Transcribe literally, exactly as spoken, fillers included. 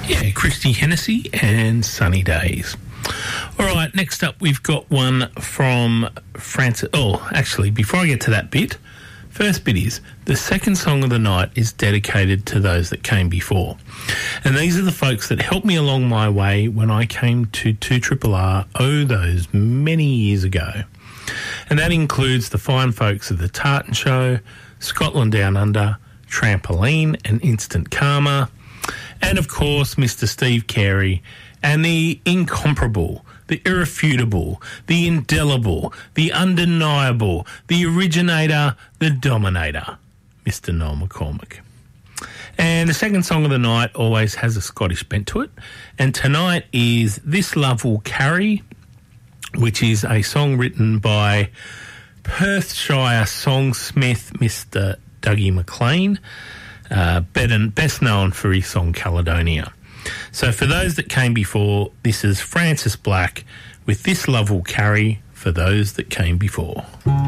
Yeah, Christy Hennessy and Sunny Days. All right, next up we've got one from Francis. Oh, actually, before I get to that bit, first bit is the second song of the night is dedicated to those that came before. And these are the folks that helped me along my way when I came to two R R R, oh, those many years ago. And that includes the fine folks of The Tartan Show, Scotland Down Under, Trampoline and Instant Karma, and of course Mister Steve Carey and the incomparable, the irrefutable, the indelible, the undeniable, the originator, the dominator, Mister Noel McCormack. And the second song of the night always has a Scottish bent to it, and tonight is This Love Will Carry, which is a song written by Perthshire songsmith Mister Dougie McLean, uh, better, best known for his song Caledonia. So for those that came before, this is Francis Black with This Love Will Carry for those that came before.